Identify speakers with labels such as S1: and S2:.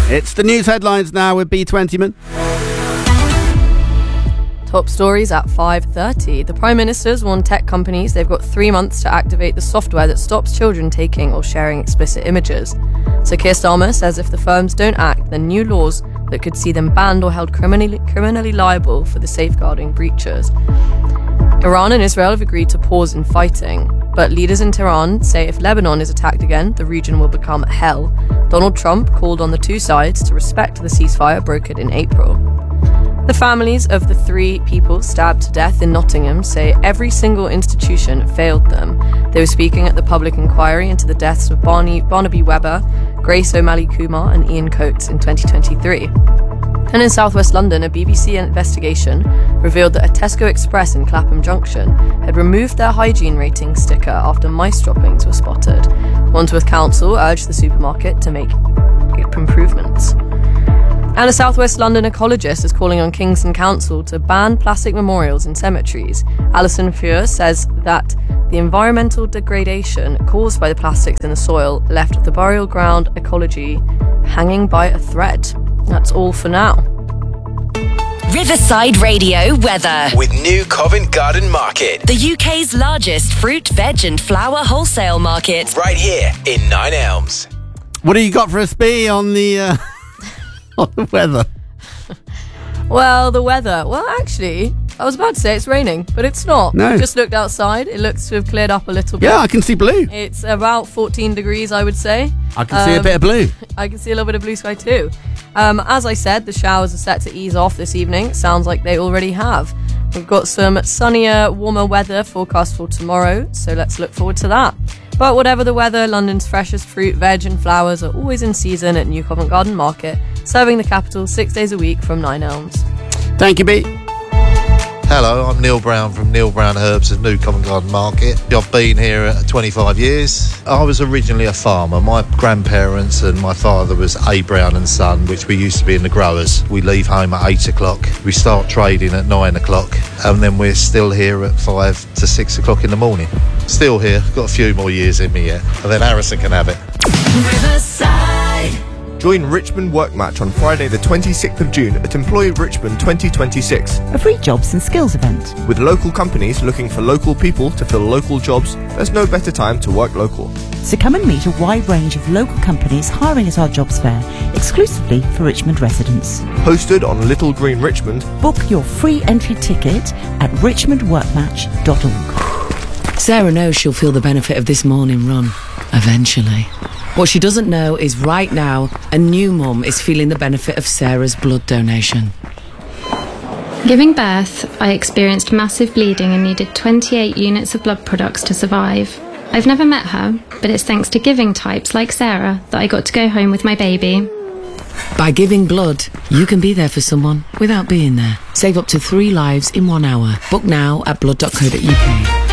S1: It's the news headlines now with B20man.
S2: Top stories at 5:30. The Prime Minister's warned tech companies they've got 3 months to activate the software that stops children taking or sharing explicit images. So Keir Starmer says if the firms don't act, then new laws that could see them banned or held criminally liable for the safeguarding breaches. Iran and Israel have agreed to pause in fighting, but leaders in Tehran say if Lebanon is attacked again, the region will become hell. Donald Trump called on the two sides to respect the ceasefire brokered in April. The families of the 3 people stabbed to death in Nottingham say every single institution failed them. They were speaking at the public inquiry into the deaths of Barnaby Webber, Grace O'Malley Kumar and Ian Coates in 2023. And in southwest London, a BBC investigation revealed that a Tesco Express in Clapham Junction had removed their hygiene rating sticker after mice droppings were spotted. Wandsworth Council urged the supermarket to make improvements. And a southwest London ecologist is calling on Kingston Council to ban plastic memorials in cemeteries. Alison Fuhr says that the environmental degradation caused by the plastics in the soil left the burial ground ecology hanging by a thread. That's all for now.
S3: Riverside Radio weather.
S4: With New Covent Garden Market.
S3: The UK's largest fruit, veg and flower wholesale market.
S4: Right here in Nine Elms.
S1: What do you got for us, B, on the on the weather?
S2: Well, the weather. Well, actually, I was about to say it's raining, but it's not.
S1: No.
S2: I just looked outside. It looks to have cleared up a little bit.
S1: Yeah, I can see blue.
S2: It's about 14 degrees, I would say.
S1: I can see a bit of blue.
S2: I can see a little bit of blue sky too. As I said, the showers are set to ease off this evening. Sounds like they already have. We've got some sunnier, warmer weather forecast for tomorrow, so let's look forward to that. But whatever the weather, London's freshest fruit, veg and flowers are always in season at New Covent Garden Market, serving the capital 6 days a week from Nine Elms.
S1: Thank you, B.
S5: Hello, I'm Neil Brown from Neil Brown Herbs at New Covent Garden Market. I've been here 25 years. I was originally a farmer. My grandparents and my father was A. Brown and Son, which we used to be in the growers. We leave home at 8 o'clock. We start trading at 9 o'clock. And then we're still here at 5 to 6 o'clock in the morning. Still here. Got a few more years in me yet. And then Harrison can have it.
S3: Riverside.
S6: Join Richmond Work Match on Friday the 26th of June at Employ Richmond 2026.
S7: A free jobs and skills event.
S6: With local companies looking for local people to fill local jobs, there's no better time to work local.
S7: So come and meet a wide range of local companies hiring at our jobs fair, exclusively for Richmond residents.
S6: Hosted on Little Green Richmond.
S7: Book your free entry ticket at richmondworkmatch.org.
S8: Sarah knows she'll feel the benefit of this morning run, eventually. What she doesn't know is right now, a new mum is feeling the benefit of Sarah's blood donation.
S9: Giving birth, I experienced massive bleeding and needed 28 units of blood products to survive. I've never met her, but it's thanks to giving types like Sarah that I got to go home with my baby.
S8: By giving blood, you can be there for someone without being there. Save up to 3 lives in 1 hour. Book now at blood.co.uk.